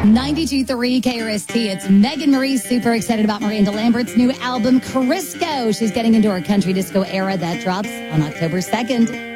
92.3 KRST. It's Megan Marie. Super excited about Miranda Lambert's new album, Crisco. She's getting into her country disco era that drops on October 2nd.